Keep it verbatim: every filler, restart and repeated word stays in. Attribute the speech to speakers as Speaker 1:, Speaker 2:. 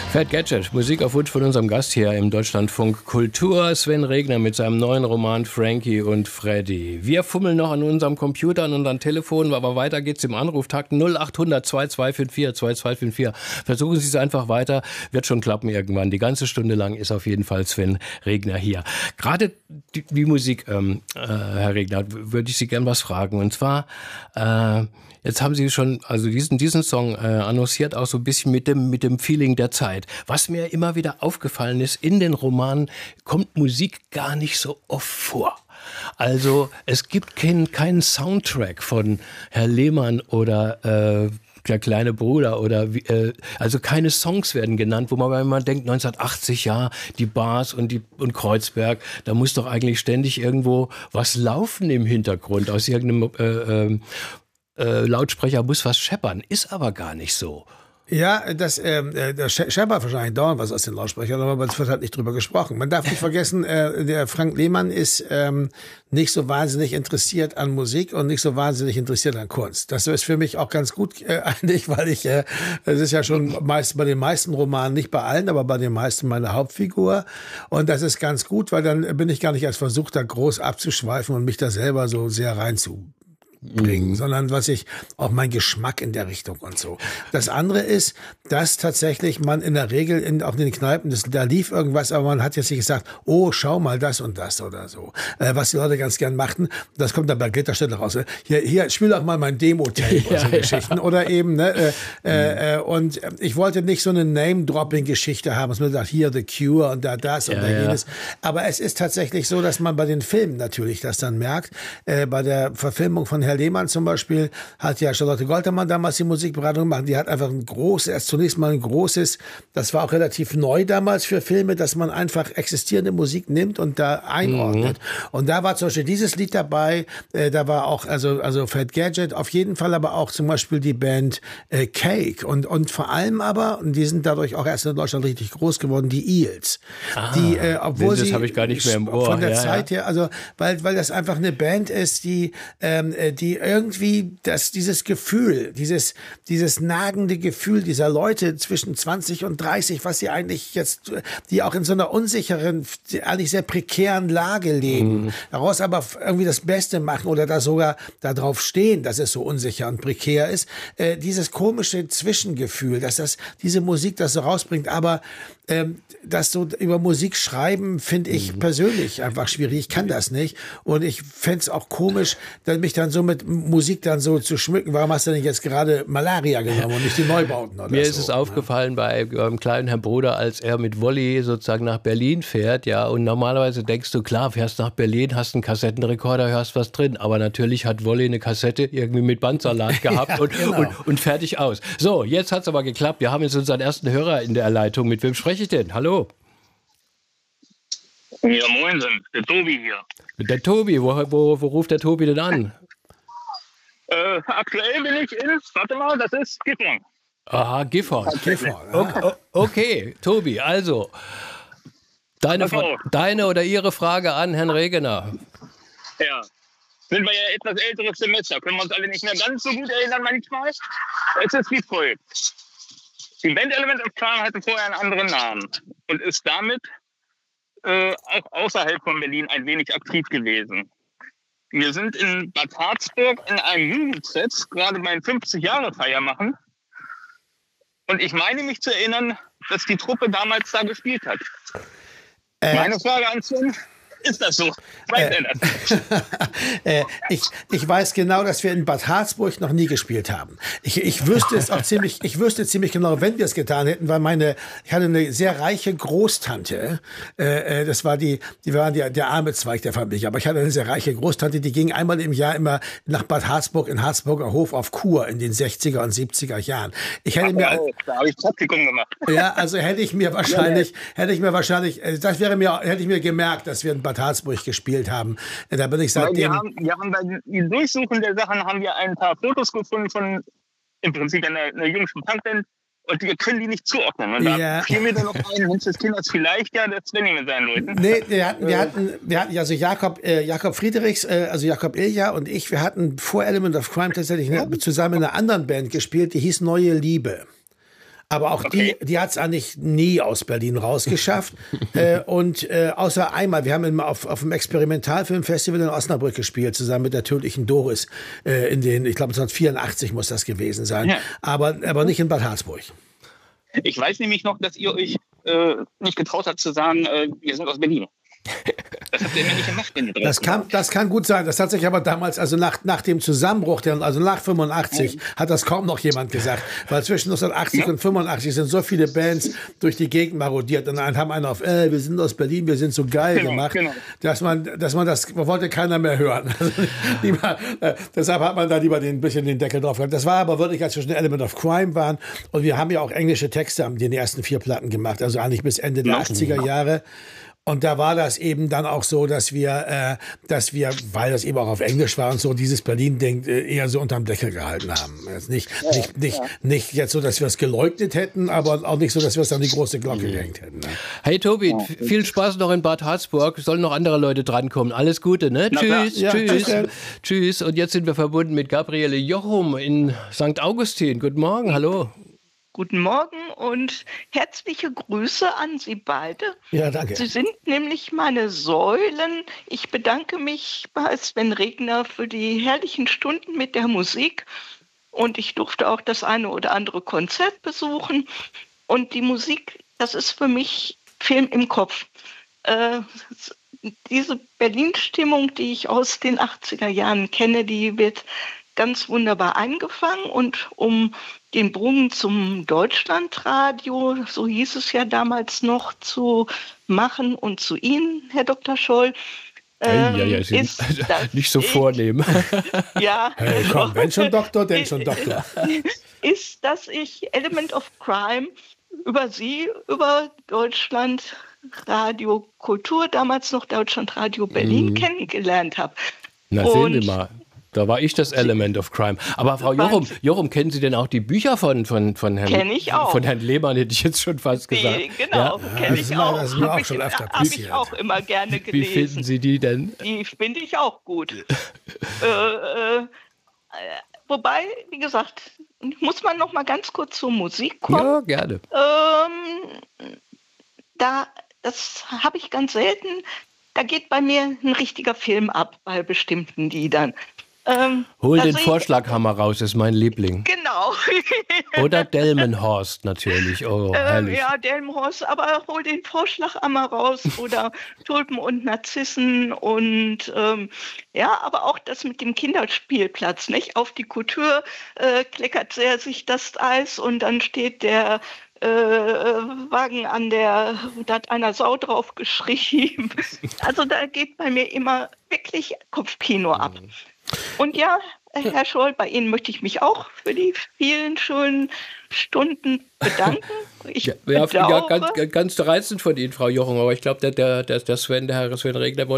Speaker 1: Fat Gadget, Musik auf Wunsch von unserem Gast hier im Deutschlandfunk Kultur, Sven Regner mit seinem neuen Roman Frankie und Freddy. Wir fummeln noch an unserem Computer, an unseren Telefonen, aber weiter geht's im Anruftakt null acht hundert zwei zwei fünf vier zwei zwei fünf vier. Versuchen Sie es einfach weiter, wird schon klappen irgendwann. Die ganze Stunde lang ist auf jeden Fall Sven Regner hier. Gerade die, die Musik, ähm, äh, Herr Regner, würde ich Sie gern was fragen. Und zwar, äh, jetzt haben Sie schon, also diesen, diesen Song äh, annonciert auch so ein bisschen mit dem, mit dem Feeling der Zeit. Was mir immer wieder aufgefallen ist, in den Romanen kommt Musik gar nicht so oft vor. Also es gibt keinen keinen Soundtrack von Herr Lehmann oder äh, der kleine Bruder oder äh, also keine Songs werden genannt, wo man immer denkt, neunzehnhundertachtzig, ja, die Bars und die und Kreuzberg, da muss doch eigentlich ständig irgendwo was laufen im Hintergrund aus irgendeinem äh, äh, Äh, Lautsprecher muss was scheppern, ist aber gar nicht so.
Speaker 2: Ja, das, äh, das scheppert wahrscheinlich dauernd was aus den Lautsprechern, aber es wird halt nicht drüber gesprochen. Man darf nicht vergessen, äh, der Frank Lehmann ist ähm, nicht so wahnsinnig interessiert an Musik und nicht so wahnsinnig interessiert an Kunst. Das ist für mich auch ganz gut äh, eigentlich, weil ich, äh, das ist ja schon meist bei den meisten Romanen, nicht bei allen, aber bei den meisten meine Hauptfigur. Und das ist ganz gut, weil dann bin ich gar nicht als versucht, da groß abzuschweifen und mich da selber so sehr reinzu bringen, mhm. sondern was ich auch mein Geschmack in der Richtung und so. Das andere ist, dass tatsächlich man in der Regel in, auch in den Kneipen, das, da lief irgendwas, aber man hat jetzt nicht gesagt, oh, schau mal das und das oder so. Äh, was die Leute ganz gern machten, das kommt dann bei Glitterstädte raus. Ne? Hier, hier, spiel doch mal mein Demo-Tape ja, und so ja. Geschichten. Oder eben, ne, äh, mhm. äh, und ich wollte nicht so eine Name-Dropping-Geschichte haben, dass man sagt, hier The Cure und da das ja, und da jenes. Ja. Aber es ist tatsächlich so, dass man bei den Filmen natürlich das dann merkt. Äh, bei der Verfilmung von Herr Lehmann zum Beispiel hat ja Charlotte Goltermann damals die Musikberatung gemacht. Die hat einfach ein großes, erst zunächst mal ein großes, das war auch relativ neu damals für Filme, dass man einfach existierende Musik nimmt und da einordnet. Mhm. Und da war zum Beispiel dieses Lied dabei, äh, da war auch, also, also Fat Gadget, auf jeden Fall aber auch zum Beispiel die Band äh, Cake und, und vor allem aber, und die sind dadurch auch erst in Deutschland richtig groß geworden, die Eels.
Speaker 1: Ah,
Speaker 2: die, äh, obwohl
Speaker 1: das
Speaker 2: sie
Speaker 1: habe ich gar nicht mehr im Ohr.
Speaker 2: Von der
Speaker 1: ja,
Speaker 2: Zeit
Speaker 1: ja.
Speaker 2: her, also, weil, weil das einfach eine Band ist, die, ähm, die irgendwie das, dieses Gefühl, dieses, dieses nagende Gefühl dieser Leute zwischen zwanzig und dreißig, was sie eigentlich jetzt, die auch in so einer unsicheren, eigentlich sehr prekären Lage leben, mhm. daraus aber irgendwie das Beste machen oder da sogar da drauf stehen, dass es so unsicher und prekär ist, äh, dieses komische Zwischengefühl, dass das, diese Musik das so rausbringt, aber ähm, das so über Musik schreiben, finde ich mhm. persönlich einfach schwierig. Ich kann das nicht. Und ich fände es auch komisch, dann mich dann so mit Musik dann so zu schmücken. Warum hast du denn jetzt gerade Malaria genommen und nicht die Neubauten oder
Speaker 1: Mir
Speaker 2: so?
Speaker 1: ist es aufgefallen bei meinem kleinen Herrn Bruder, als er mit Wolli sozusagen nach Berlin fährt, ja, und normalerweise denkst du, klar, fährst nach Berlin, hast einen Kassettenrekorder, hörst was drin, aber natürlich hat Wolli eine Kassette irgendwie mit Bandsalat gehabt ja, und, genau. und, und fertig aus. So, jetzt hat's aber geklappt. Wir haben jetzt unseren ersten Hörer in der Leitung. Mit wem spreche ich denn? Hallo?
Speaker 3: Ja, moinsen, der Tobi hier.
Speaker 1: Der Tobi, wo, wo, wo ruft der Tobi denn an?
Speaker 3: Äh, aktuell bin ich in, warte mal, das ist Gifhorn.
Speaker 1: Aha, Gifhorn. Gifhorn. Okay, okay, Tobi, also, deine, Fra- deine oder Ihre Frage an Herrn Regener.
Speaker 3: Ja, sind wir ja etwas älteres Semester, können wir uns alle nicht mehr ganz so gut erinnern manchmal. Es ist wie folgt. Die Band Element of Crime hatte vorher einen anderen Namen und ist damit äh, auch außerhalb von Berlin ein wenig aktiv gewesen. Wir sind in Bad Harzburg in einem Jugendset gerade mein fünfzig-Jahre-Feier machen. Und ich meine mich zu erinnern, dass die Truppe damals da gespielt hat. Äh, Meine Frage an Sven, ist das so? Weiß
Speaker 2: äh, das? äh, ich, ich weiß genau, dass wir in Bad Harzburg noch nie gespielt haben. Ich, ich wüsste es auch ziemlich, ich wüsste ziemlich genau, wenn wir es getan hätten, weil meine, ich hatte eine sehr reiche Großtante, äh, das war die, die war die, der arme Zweig der Familie, aber ich hatte eine sehr reiche Großtante, die ging einmal im Jahr immer nach Bad Harzburg in Harzburger Hof auf Kur in den sechziger und siebziger Jahren. Ich hätte Ach, mir,
Speaker 3: oh, da habe ich Praktikum gemacht.
Speaker 2: Ja, also hätte ich mir wahrscheinlich, hätte ich mir wahrscheinlich, das wäre mir, hätte ich mir gemerkt, dass wir in Bad Harzburg gespielt haben. Da bin ich seitdem...
Speaker 3: Wir haben, wir haben bei den Durchsuchen der Sachen haben wir ein paar Fotos gefunden von im Prinzip einer, einer jüngsten Punkband und wir können die nicht zuordnen. Und da
Speaker 2: ja.
Speaker 3: fiel mir dann noch ein, Mensch des Kinders vielleicht ja der Svenny mit seinen Leuten.
Speaker 2: Nee, wir hatten, wir hatten, wir hatten also Jakob, äh, Jakob Friedrichs, äh, also Jakob Ilja und ich, wir hatten vor Element of Crime tatsächlich ne, zusammen in einer anderen Band gespielt, die hieß Neue Liebe. Aber auch
Speaker 3: Okay.
Speaker 2: die, die hat es eigentlich nie aus Berlin rausgeschafft. äh, und äh, außer einmal, wir haben immer auf, auf dem Experimentalfilmfestival in Osnabrück gespielt, zusammen mit der tödlichen Doris. Äh, in den, ich glaube neunzehnhundertvierundachtzig muss das gewesen sein.
Speaker 3: Ja.
Speaker 2: Aber, aber nicht in Bad Harzburg.
Speaker 3: Ich weiß nämlich noch, dass ihr euch äh, nicht getraut habt zu sagen, äh, wir sind aus Berlin. Das habt ihr immer nicht gemacht, wenn ihr draußen
Speaker 2: Das kann,
Speaker 3: wart.
Speaker 2: das kann gut sein. Das hat sich aber damals, also nach, nach dem Zusammenbruch, der, also nach fünfundachtzig, hat das kaum noch jemand gesagt. Weil zwischen neunzehnhundertachtzig
Speaker 3: Ja.
Speaker 2: und fünfundachtzig sind so viele Bands durch die Gegend marodiert und dann haben einen auf, äh, wir sind aus Berlin, wir sind so geil
Speaker 3: Genau,
Speaker 2: gemacht,
Speaker 3: genau.
Speaker 2: dass man, dass man das, wollte keiner mehr hören. Also lieber, äh, deshalb hat man da lieber den bisschen den Deckel drauf gehabt. Das war aber wirklich, als wir schon Element of Crime waren und wir haben ja auch englische Texte an den ersten vier Platten gemacht, also eigentlich bis Ende der
Speaker 3: Ja.
Speaker 2: achtziger Jahre. Und da war das eben dann auch so, dass wir, äh, dass wir, weil das eben auch auf Englisch war und so, dieses Berlin-Ding äh, eher so unterm Deckel gehalten haben. Jetzt nicht, nicht, nicht, nicht jetzt so, dass wir es geleugnet hätten, aber auch nicht so, dass wir es an die große Glocke gehängt hätten. Ne?
Speaker 1: Hey Tobi, viel Spaß noch in Bad Harzburg. Sollen noch andere Leute drankommen. Alles Gute, ne?
Speaker 3: Na klar.
Speaker 1: Tschüss,
Speaker 2: Ja,
Speaker 1: tschüss.
Speaker 2: tschüss.
Speaker 1: Tschüss. Und jetzt sind wir verbunden mit Gabriele Jochum in Sankt Augustin. Guten Morgen, hallo.
Speaker 4: Guten Morgen und herzliche Grüße an Sie beide.
Speaker 2: Ja, danke.
Speaker 4: Sie sind nämlich meine Säulen. Ich bedanke mich bei Sven Regner für die herrlichen Stunden mit der Musik. Und ich durfte auch das eine oder andere Konzert besuchen. Und die Musik, das ist für mich Film im Kopf. Äh, diese Berlin-Stimmung, die ich aus den achtziger Jahren kenne, die wird ganz wunderbar eingefangen. Und um den Bogen zum Deutschlandradio, so hieß es ja damals noch, zu machen und zu Ihnen, Herr Doktor Scholl,
Speaker 1: Hey, ja, ja,
Speaker 4: ähm,
Speaker 1: Sie
Speaker 4: ist
Speaker 1: sind
Speaker 4: das
Speaker 1: nicht so
Speaker 4: ich-
Speaker 1: vornehm.
Speaker 4: Ja,
Speaker 2: Hey, komm, wenn schon Doktor, denn schon Doktor.
Speaker 4: ist, dass ich Element of Crime über Sie, über Deutschlandradio Kultur, damals noch Deutschlandradio Berlin, kennengelernt habe.
Speaker 1: Na, sehen
Speaker 4: Und-
Speaker 1: Sie mal. Da war ich das Element of Crime. Aber Frau Jochum, Jochum, kennen Sie denn auch die Bücher von, von, von, Herrn,
Speaker 4: Kenn ich auch.
Speaker 1: von Herrn Lehmann, hätte ich jetzt schon fast gesagt.
Speaker 4: Die, genau,
Speaker 1: Ja?
Speaker 4: kenne
Speaker 2: das
Speaker 4: ich
Speaker 2: ist mir-
Speaker 4: auch.
Speaker 2: das ist mir auch
Speaker 4: Hab
Speaker 2: schon
Speaker 4: ich,
Speaker 2: öfter
Speaker 4: hab ich
Speaker 2: passiert.
Speaker 4: auch immer gerne gelesen.
Speaker 1: Wie finden Sie die denn?
Speaker 4: Die finde ich auch gut. äh, äh, wobei, wie gesagt, muss man noch mal ganz kurz zur Musik kommen.
Speaker 1: Ja, gerne.
Speaker 4: Ähm, da, das habe ich ganz selten. Da geht bei mir ein richtiger Film ab bei bestimmten Liedern. Ähm,
Speaker 1: Hol
Speaker 4: da
Speaker 1: den
Speaker 4: sehe ich-
Speaker 1: Vorschlaghammer raus, ist mein Liebling.
Speaker 4: Genau.
Speaker 1: Oder Delmenhorst natürlich. Oh,
Speaker 4: Ähm,
Speaker 1: herrlich.
Speaker 4: ja, Delmenhorst, aber hol den Vorschlaghammer raus oder Tulpen und Narzissen und ähm, ja, aber auch das mit dem Kinderspielplatz, nicht? Auf die Couture äh, kleckert er sich das Eis und dann steht der äh, Wagen an der, da hat einer Sau drauf geschrieben. Also da geht bei mir immer wirklich Kopfkino ab. Und ja, Herr Scholl, bei Ihnen möchte ich mich auch für die vielen schönen Stunden bedanken. Ich
Speaker 1: Ja, ja,
Speaker 4: bedauere,
Speaker 1: ganz, ganz reizend von Ihnen, Frau Jochum, aber ich glaube, der, der, der Sven, der Herr Sven Regner, wollte